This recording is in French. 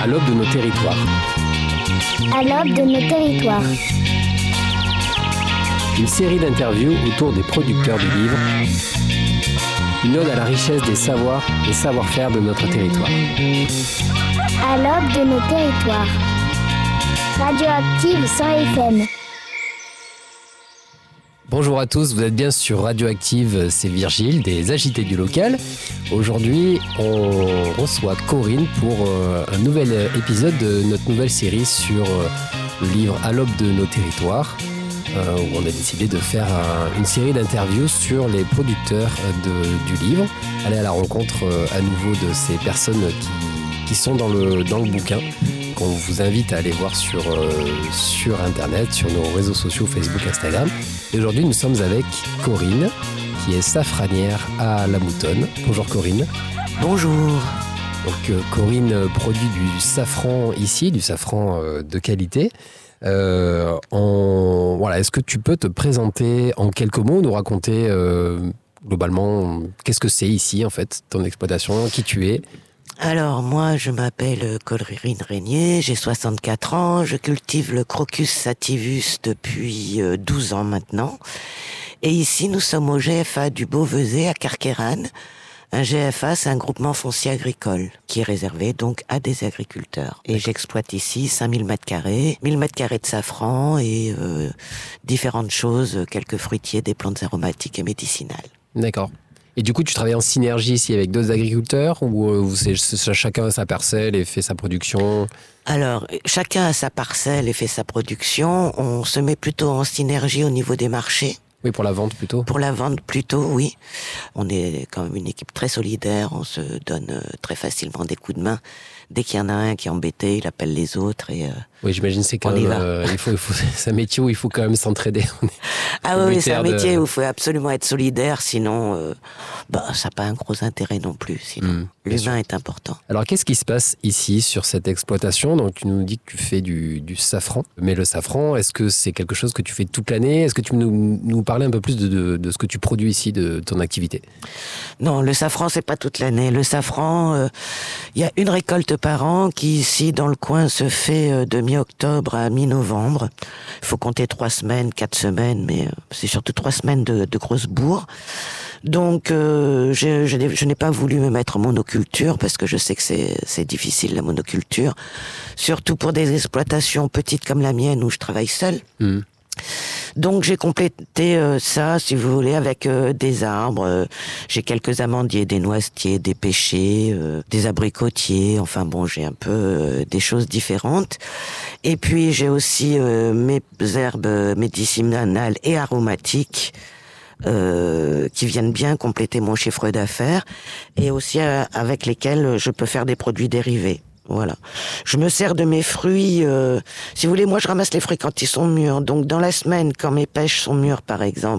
À l'aube de nos territoires. À l'aube de nos territoires. Une série d'interviews autour des producteurs du livre. Une ode à la richesse des savoirs et savoir-faire de notre territoire. À l'aube de nos territoires. Radioactive 100 FM. Bonjour à tous, vous êtes bien sur Radioactive, c'est Virgile des Agités du Local. Aujourd'hui, on reçoit Corinne pour un nouvel épisode de notre nouvelle série sur le livre À l'aube de nos territoires, où on a décidé de faire une série d'interviews sur les producteurs du livre, aller à la rencontre à nouveau de ces personnes qui sont dans le bouquin, qu'on vous invite à aller voir sur Internet, sur nos réseaux sociaux, Facebook, Instagram. Et aujourd'hui, nous sommes avec Corinne, qui est safranière à La Moutonne. Bonjour Corinne. Bonjour. Donc Corinne produit du safran ici, du safran de qualité. Est-ce que tu peux te présenter en quelques mots, nous raconter globalement qu'est-ce que c'est ici en fait, ton exploitation, qui tu es? Alors, moi, je m'appelle Corinne Régnier, j'ai 64 ans, je cultive le Crocus sativus depuis 12 ans maintenant. Et ici, nous sommes au GFA du Beauvezet à Carqueiranne. Un GFA, c'est un groupement foncier agricole qui est réservé donc à des agriculteurs. Et j'exploite ici 5000 m², 1000 m² de safran et différentes choses, quelques fruitiers, des plantes aromatiques et médicinales. D'accord. Et du coup, tu travailles en synergie ici avec d'autres agriculteurs ou chacun a sa parcelle et fait sa production? Alors, chacun a sa parcelle et fait sa production. On se met plutôt en synergie au niveau des marchés. Oui, pour la vente plutôt. Pour la vente plutôt, oui. On est quand même une équipe très solidaire. On se donne très facilement des coups de main. Dès qu'il y en a un qui est embêté, il appelle les autres et oui, j'imagine c'est quand même c'est un métier où il faut quand même s'entraider. Oui, c'est un métier où il faut absolument être solidaire, sinon ça n'a pas un gros intérêt non plus. Sinon, l'humain est important. Alors, qu'est-ce qui se passe ici sur cette exploitation? Donc, tu nous dis que tu fais du safran, mais le safran, est-ce que c'est quelque chose que tu fais toute l'année? Est-ce que tu peux nous parler un peu plus de ce que tu produis ici, de ton activité? Non, le safran, c'est pas toute l'année. Le safran, il y a une récolte par an qui, ici, dans le coin, se fait de mi-octobre à mi-novembre. Il faut compter 3 semaines, 4 semaines, mais c'est surtout 3 semaines de grosses bourres. Donc, je n'ai pas voulu me mettre en monoculture parce que je sais que c'est difficile, la monoculture. Surtout pour des exploitations petites comme la mienne où je travaille seule. Donc j'ai complété ça, si vous voulez, avec des arbres. J'ai quelques amandiers, des noisetiers, des pêchers, des abricotiers. Enfin bon, j'ai un peu des choses différentes. Et puis j'ai aussi mes herbes médicinales et aromatiques qui viennent bien compléter mon chiffre d'affaires et aussi avec lesquels je peux faire des produits dérivés. Voilà. Je me sers de mes fruits. Si vous voulez, moi, je ramasse les fruits quand ils sont mûrs. Donc, dans la semaine, quand mes pêches sont mûres, par exemple,